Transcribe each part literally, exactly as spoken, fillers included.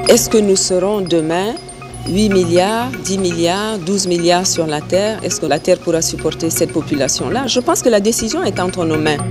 Est-ce que nous serons demain huit milliards, dix milliards, douze milliards sur la Terre? Est-ce que la Terre pourra supporter cette population-là? Je pense que la décision est entre nos mains.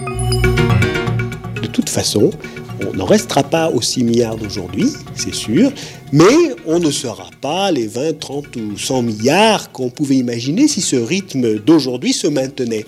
De toute façon, on n'en restera pas aux six milliards d'aujourd'hui, c'est sûr, mais on ne sera pas les vingt, trente ou cent milliards qu'on pouvait imaginer si ce rythme d'aujourd'hui se maintenait.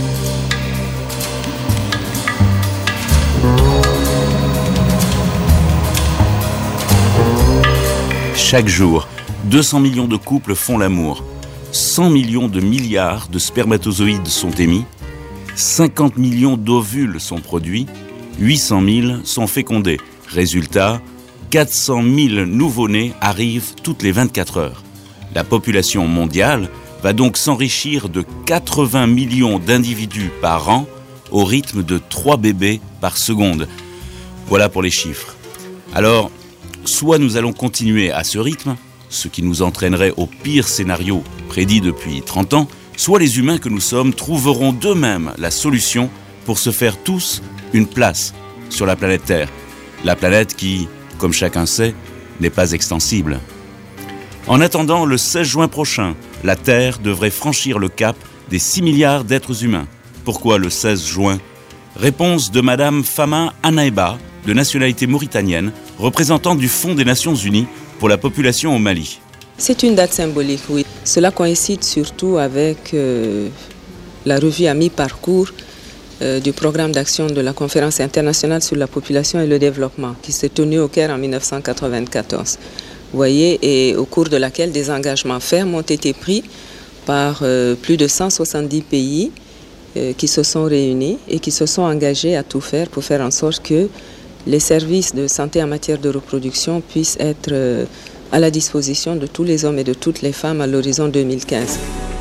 Chaque jour, deux cents millions de couples font l'amour, cent millions de milliards de spermatozoïdes sont émis, cinquante millions d'ovules sont produits, huit cent mille sont fécondés. Résultat, quatre cent mille nouveau-nés arrivent toutes les vingt-quatre heures. La population mondiale va donc s'enrichir de quatre-vingts millions d'individus par an au rythme de trois bébés par seconde. Voilà pour les chiffres. Alors, soit nous allons continuer à ce rythme, ce qui nous entraînerait au pire scénario prédit depuis trente ans, soit les humains que nous sommes trouveront d'eux-mêmes la solution pour se faire tous une place sur la planète Terre. La planète qui, comme chacun sait, n'est pas extensible. En attendant, le seize juin prochain, la Terre devrait franchir le cap des six milliards d'êtres humains. Pourquoi le seize juin? Réponse de Madame Fama Anaeba, de nationalité mauritanienne, représentante du Fonds des Nations Unies pour la population au Mali. C'est une date symbolique, oui. Cela coïncide surtout avec euh, la revue à mi-parcours euh, du programme d'action de la Conférence internationale sur la population et le développement, qui s'est tenue au Caire en mille neuf cent quatre-vingt-quatorze. Vous voyez, et au cours de laquelle des engagements fermes ont été pris par euh, plus de cent soixante-dix pays euh, qui se sont réunis et qui se sont engagés à tout faire pour faire en sorte que les services de santé en matière de reproduction puissent être euh, à la disposition de tous les hommes et de toutes les femmes à l'horizon deux mille quinze.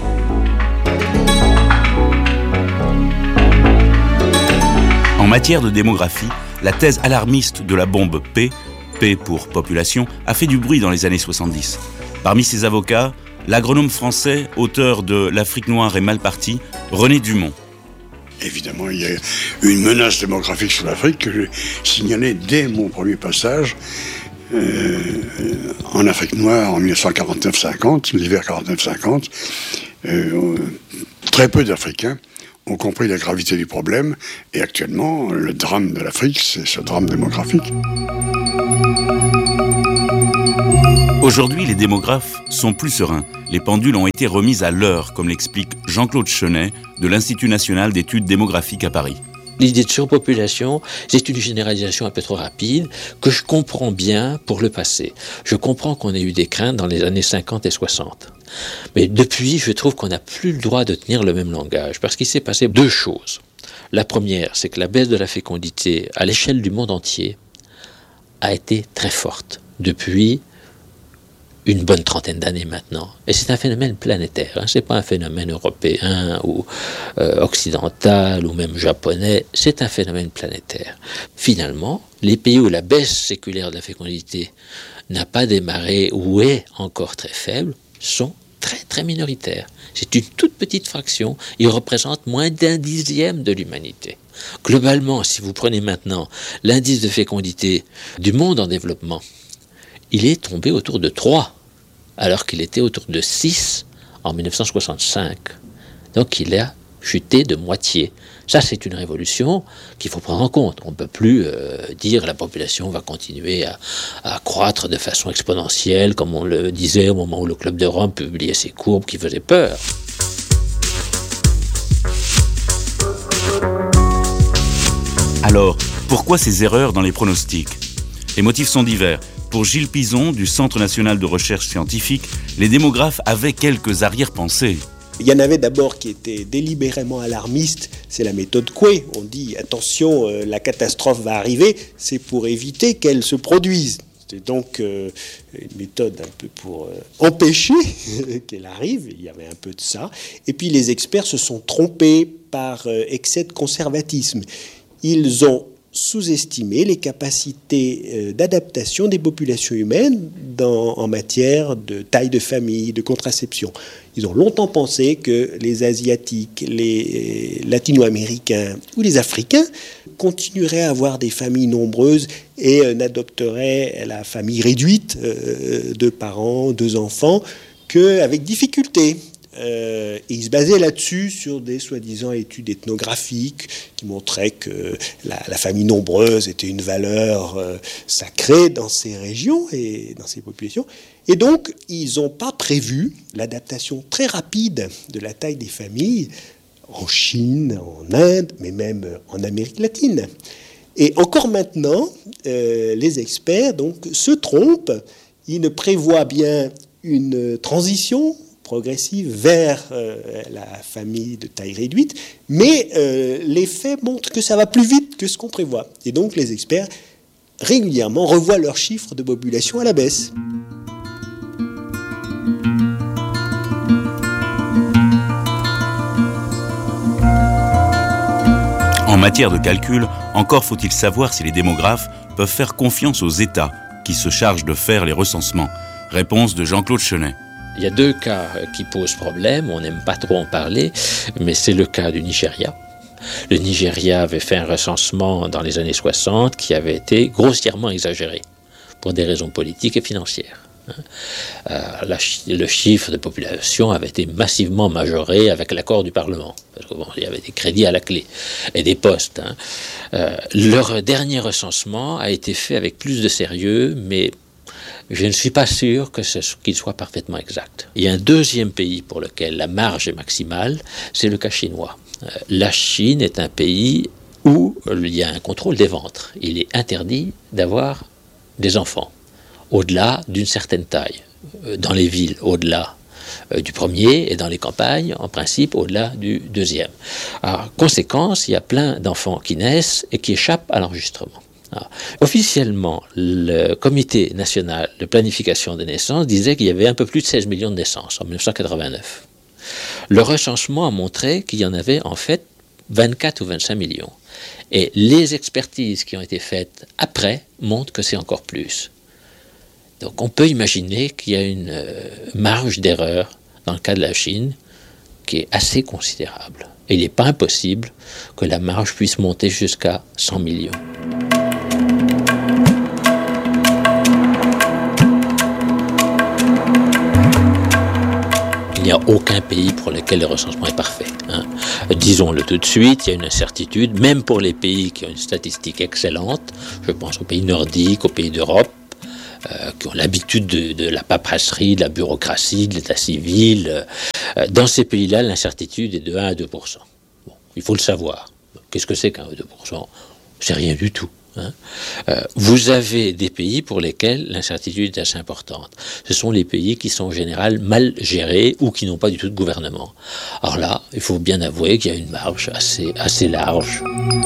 En matière de démographie, la thèse alarmiste de la bombe P, P pour population, a fait du bruit dans les années soixante-dix. Parmi ses avocats, l'agronome français, auteur de L'Afrique noire est mal partie, René Dumont. Évidemment, il y a une menace démographique sur l'Afrique que j'ai signalée dès mon premier passage euh, en Afrique noire en dix-neuf cent quarante-neuf cinquante, l'hiver quarante-neuf cinquante. Euh, très peu d'Africains ont compris la gravité du problème et actuellement, le drame de l'Afrique, c'est ce drame démographique. Aujourd'hui, les démographes sont plus sereins. Les pendules ont été remises à l'heure, comme l'explique Jean-Claude Chenet de l'Institut national d'études démographiques à Paris. L'idée de surpopulation, c'est une généralisation un peu trop rapide que je comprends bien pour le passé. Je comprends qu'on ait eu des craintes dans les années cinquante et soixante. Mais depuis, je trouve qu'on n'a plus le droit de tenir le même langage, parce qu'il s'est passé deux choses. La première, c'est que la baisse de la fécondité à l'échelle du monde entier a été très forte depuis une bonne trentaine d'années maintenant. Et c'est un phénomène planétaire, hein. Ce n'est pas un phénomène européen ou euh, occidental ou même japonais, c'est un phénomène planétaire. Finalement, les pays où la baisse séculaire de la fécondité n'a pas démarré ou est encore très faible sont très très minoritaires. C'est une toute petite fraction, ils représentent moins d'un dixième de l'humanité. Globalement, si vous prenez maintenant l'indice de fécondité du monde en développement, il est tombé autour de trois, alors qu'il était autour de six en dix-neuf cent soixante-cinq. Donc il a chuté de moitié. Ça, c'est une révolution qu'il faut prendre en compte. On ne peut plus euh, dire que la population va continuer à, à croître de façon exponentielle, comme on le disait au moment où le Club de Rome publiait ses courbes qui faisaient peur. Alors, pourquoi ces erreurs dans les pronostics? Les motifs sont divers. Pour Gilles Pison, du Centre national de recherche scientifique, les démographes avaient quelques arrière-pensées. Il y en avait d'abord qui étaient délibérément alarmistes, c'est la méthode Coué. On dit, attention, euh, la catastrophe va arriver, c'est pour éviter qu'elle se produise. C'est donc euh, une méthode un peu pour euh, empêcher qu'elle arrive, il y avait un peu de ça. Et puis les experts se sont trompés par euh, excès de conservatisme. Ils ont sous-estimé les capacités d'adaptation des populations humaines dans, en matière de taille de famille, de contraception. Ils ont longtemps pensé que les Asiatiques, les Latino-Américains ou les Africains continueraient à avoir des familles nombreuses et n'adopteraient la famille réduite, euh, deux parents, deux enfants, qu'avec difficulté. Euh, et il se basait là-dessus sur des soi-disant études ethnographiques qui montraient que la, la famille nombreuse était une valeur euh, sacrée dans ces régions et dans ces populations. Et donc, ils n'ont pas prévu l'adaptation très rapide de la taille des familles en Chine, en Inde, mais même en Amérique latine. Et encore maintenant, euh, les experts donc, se trompent. Ils ne prévoient bien une transition progressive vers euh, la famille de taille réduite, mais euh, les faits montrent que ça va plus vite que ce qu'on prévoit. Et donc les experts régulièrement revoient leurs chiffres de population à la baisse. En matière de calcul, encore faut-il savoir si les démographes peuvent faire confiance aux États qui se chargent de faire les recensements. Réponse de Jean-Claude Chenet. Il y a deux cas qui posent problème, on n'aime pas trop en parler, mais c'est le cas du Nigeria. Le Nigeria avait fait un recensement dans les années soixante qui avait été grossièrement exagéré pour des raisons politiques et financières. Euh, la, le chiffre de population avait été massivement majoré avec l'accord du Parlement, parce qu'il bon, y avait des crédits à la clé et des postes. Hein. Euh, leur dernier recensement a été fait avec plus de sérieux, mais je ne suis pas sûr que ce, qu'il soit parfaitement exact. Il y a un deuxième pays pour lequel la marge est maximale, c'est le cas chinois. Euh, la Chine est un pays où il y a un contrôle des ventres. Il est interdit d'avoir des enfants au-delà d'une certaine taille. Euh, dans les villes, au-delà euh, du premier, et dans les campagnes, en principe, au-delà du deuxième. Alors, conséquence, il y a plein d'enfants qui naissent et qui échappent à l'enregistrement. Alors, officiellement, le Comité national de planification des naissances disait qu'il y avait un peu plus de seize millions de naissances en dix-neuf cent quatre-vingt-neuf. Le recensement a montré qu'il y en avait en fait vingt-quatre ou vingt-cinq millions. Et les expertises qui ont été faites après montrent que c'est encore plus. Donc on peut imaginer qu'il y a une euh, marge d'erreur dans le cas de la Chine qui est assez considérable. Et il n'est pas impossible que la marge puisse monter jusqu'à cent millions. Il n'y a aucun pays pour lequel le recensement est parfait. Hein. Disons-le tout de suite, il y a une incertitude, même pour les pays qui ont une statistique excellente. Je pense aux pays nordiques, aux pays d'Europe, euh, qui ont l'habitude de, de la paperasserie, de la bureaucratie, de l'état civil. Euh, dans ces pays-là, l'incertitude est de un à deux pour cent. Bon, il faut le savoir. Qu'est-ce que c'est qu'un à deux pour cent ? C'est rien du tout. Hein. Euh, vous avez des pays pour lesquels l'incertitude est assez importante. Ce sont les pays qui sont en général mal gérés ou qui n'ont pas du tout de gouvernement. Alors là, il faut bien avouer qu'il y a une marge assez, assez large.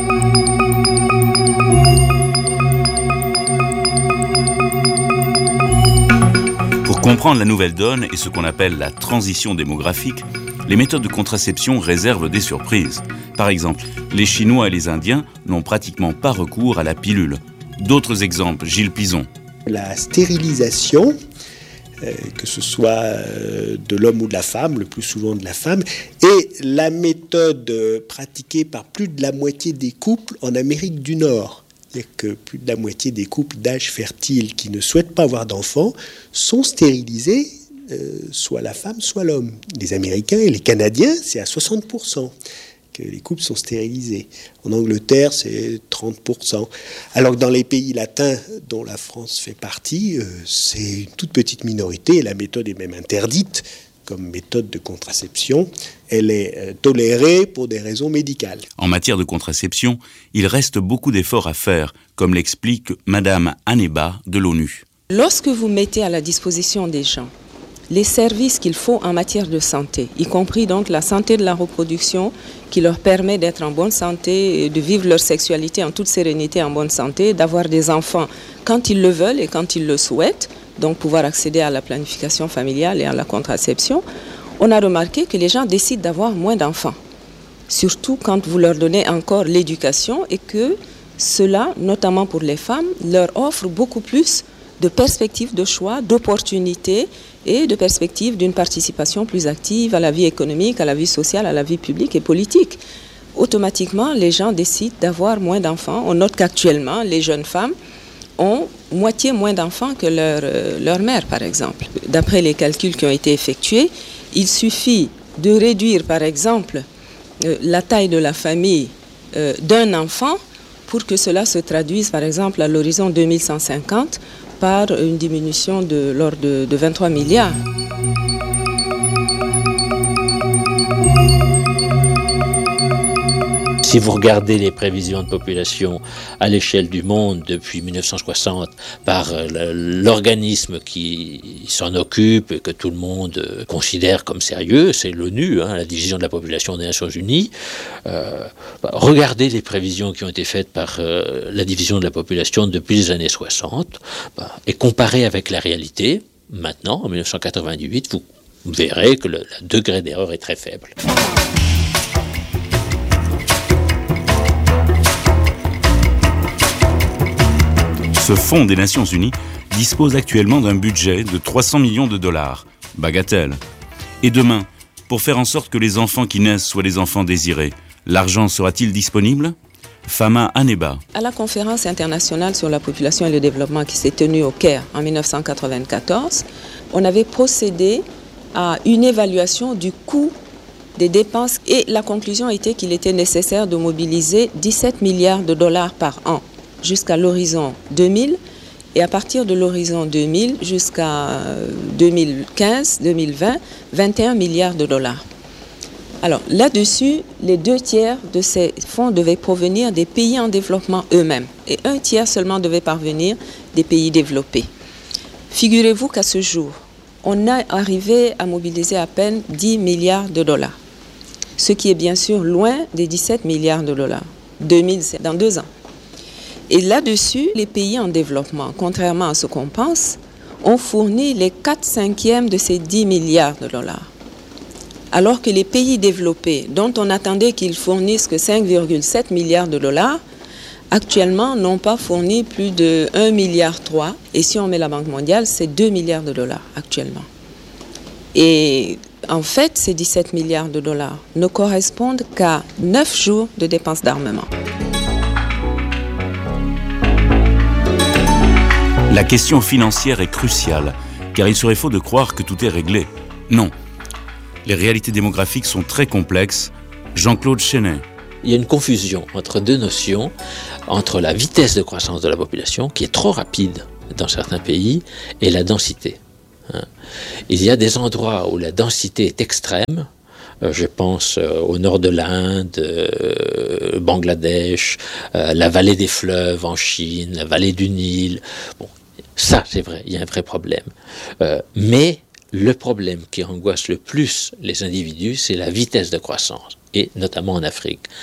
Pour comprendre la nouvelle donne et ce qu'on appelle la transition démographique, les méthodes de contraception réservent des surprises. Par exemple, les Chinois et les Indiens n'ont pratiquement pas recours à la pilule. D'autres exemples, Gilles Pison. La stérilisation, euh, que ce soit euh, de l'homme ou de la femme, le plus souvent de la femme, est la méthode euh, pratiquée par plus de la moitié des couples en Amérique du Nord. C'est-à-dire que plus de la moitié des couples d'âge fertile qui ne souhaitent pas avoir d'enfants sont stérilisés, euh, soit la femme, soit l'homme. Les Américains et les Canadiens, c'est à soixante pour cent. Que les couples sont stérilisés. En Angleterre, c'est trente pour cent. Alors que dans les pays latins, dont la France fait partie, euh, c'est une toute petite minorité, et la méthode est même interdite comme méthode de contraception. Elle est euh, tolérée pour des raisons médicales. En matière de contraception, il reste beaucoup d'efforts à faire, comme l'explique Madame Aneba de l'ONU. Lorsque vous mettez à la disposition des gens les services qu'il faut en matière de santé, y compris donc la santé de la reproduction qui leur permet d'être en bonne santé, de vivre leur sexualité en toute sérénité, en bonne santé, d'avoir des enfants quand ils le veulent et quand ils le souhaitent, donc pouvoir accéder à la planification familiale et à la contraception, on a remarqué que les gens décident d'avoir moins d'enfants. Surtout quand vous leur donnez encore l'éducation et que cela, notamment pour les femmes, leur offre beaucoup plus de perspectives de choix, d'opportunités et de perspectives d'une participation plus active à la vie économique, à la vie sociale, à la vie publique et politique. Automatiquement, les gens décident d'avoir moins d'enfants. On note qu'actuellement, les jeunes femmes ont moitié moins d'enfants que leur, euh, leur mère, par exemple. D'après les calculs qui ont été effectués, il suffit de réduire, par exemple, euh, la taille de la famille euh, d'un enfant pour que cela se traduise, par exemple, à l'horizon deux mille cent cinquante par une diminution de l'ordre de, de vingt-trois milliards. Si vous regardez les prévisions de population à l'échelle du monde depuis mille neuf cent soixante par l'organisme qui s'en occupe et que tout le monde considère comme sérieux, c'est l'ONU, hein, la division de la population des Nations Unies, euh, bah, regardez les prévisions qui ont été faites par euh, la division de la population depuis les années soixante bah, et comparez avec la réalité, maintenant, en mille neuf cent quatre-vingt-dix-huit, vous verrez que le, le degré d'erreur est très faible. Ce fonds des Nations Unies dispose actuellement d'un budget de trois cents millions de dollars. Bagatelle. Et demain, pour faire en sorte que les enfants qui naissent soient les enfants désirés, l'argent sera-t-il disponible ? Fama Aneba. À la conférence internationale sur la population et le développement qui s'est tenue au Caire en mille neuf cent quatre-vingt-quatorze, on avait procédé à une évaluation du coût des dépenses et la conclusion était qu'il était nécessaire de mobiliser dix-sept milliards de dollars par an jusqu'à l'horizon deux mille et à partir de l'horizon deux mille jusqu'à deux mille quinze deux mille vingt, vingt et un milliards de dollars. Alors là-dessus, les deux tiers de ces fonds devaient provenir des pays en développement eux-mêmes et un tiers seulement devait parvenir des pays développés. Figurez-vous qu'à ce jour, on a arrivé à mobiliser à peine dix milliards de dollars, ce qui est bien sûr loin des dix-sept milliards de dollars. deux mille, c'est dans deux ans. Et là-dessus, les pays en développement, contrairement à ce qu'on pense, ont fourni les quatre cinquièmes de ces dix milliards de dollars. Alors que les pays développés, dont on attendait qu'ils fournissent que cinq virgule sept milliards de dollars, actuellement n'ont pas fourni plus de un virgule trois milliard. Et si on met la Banque mondiale, c'est deux milliards de dollars actuellement. Et en fait, ces dix-sept milliards de dollars ne correspondent qu'à neuf jours de dépenses d'armement. La question financière est cruciale, car il serait faux de croire que tout est réglé. Non. Les réalités démographiques sont très complexes. Jean-Claude Chenet. Il y a une confusion entre deux notions, entre la vitesse de croissance de la population, qui est trop rapide dans certains pays, et la densité. Il y a des endroits où la densité est extrême. Je pense au nord de l'Inde, euh, Bangladesh, euh, la vallée des fleuves en Chine, la vallée du Nil. Bon, ça, c'est vrai, il y a un vrai problème. Euh, mais le problème qui angoisse le plus les individus, c'est la vitesse de croissance, et notamment en Afrique.